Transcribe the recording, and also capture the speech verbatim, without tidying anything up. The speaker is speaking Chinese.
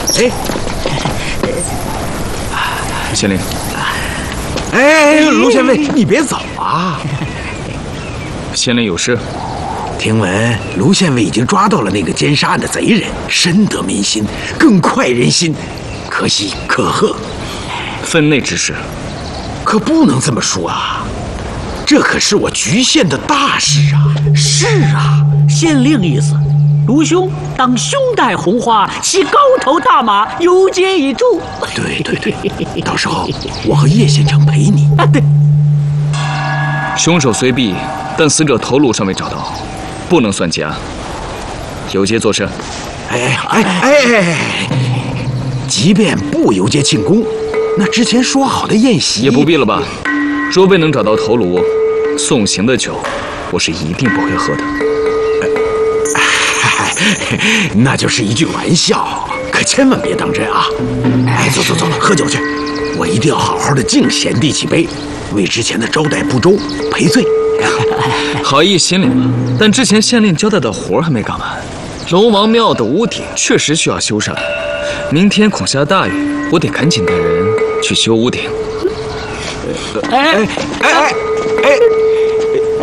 哎， 县令， 哎，卢县尉，你别走啊！ 县令有事。 听闻卢县尉已经抓到了那个奸杀案的贼人，深得民心，更快人心，可喜可贺。 分内之事， 可不能这么说啊！这可是我局县的大事啊！ 是啊，县令意思，卢兄当胸戴红花，骑高头大马，游街一处。 对对对，到时候我和叶县城陪你。 啊，对。 凶手虽毙，但死者头颅尚未找到，不能算劫案。游街作甚？ 哎哎哎哎！即便不游街庆功，那之前说好的宴席也不必了吧？若未能找到头颅，送行的酒，我是一定不会喝的。 那就是一句玩笑，可千万别当真啊！哎，走走走，喝酒去！我一定要好好的敬贤弟几杯，为之前的招待不周赔罪。 好意心领了，但之前县令交代的活还没干完。龙王庙的屋顶确实需要修缮，明天恐下大雨，我得赶紧带人去修屋顶。 哎哎哎